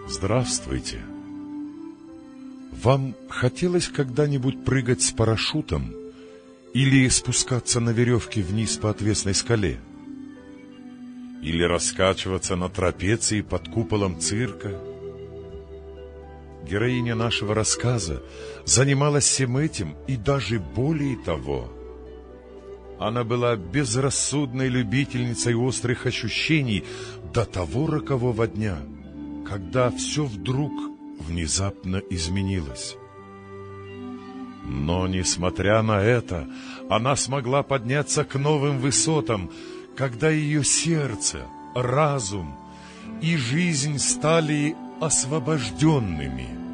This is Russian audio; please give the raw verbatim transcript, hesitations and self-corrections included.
Здравствуйте. Вам хотелось когда-нибудь прыгать с парашютом или спускаться на веревке вниз по отвесной скале? Или раскачиваться на трапеции под куполом цирка? Героиня нашего рассказа занималась всем этим и даже более того. Она была безрассудной любительницей острых ощущений до того рокового дня, когда все вдруг внезапно изменилось. Но, несмотря на это, она смогла подняться к новым высотам, когда ее сердце, разум и жизнь стали освобожденными.